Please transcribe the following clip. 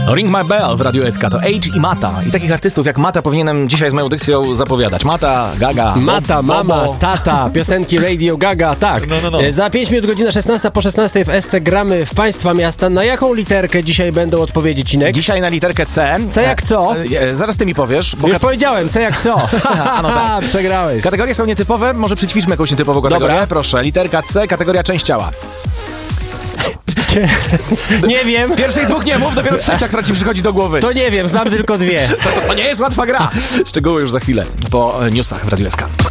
Ring My Bell w Radiu SK to Age i Mata. I takich artystów jak Mata powinienem dzisiaj z moją dykcją zapowiadać. Mata, Gaga, Mata, mama, tata, piosenki Radio Gaga, tak. No. Za 5 minut, godzina 16, po 16 w SC gramy w państwa miasta. Na jaką literkę dzisiaj będą odpowiedzi, Cinek? Dzisiaj na literkę C. C jak co? Zaraz ty mi powiesz. Bo Już powiedziałem, C jak co? no tak. Przegrałeś. Kategorie są nietypowe, może przećwiczmy jakąś nietypową kategorię. Dobra. Proszę, literka C, kategoria część ciała. Nie wiem. Pierwszych dwóch nie mów, dopiero trzecia, która ci przychodzi do głowy. To nie wiem, znam tylko dwie. To nie jest łatwa gra. Szczegóły już za chwilę po newsach w Radiu SK.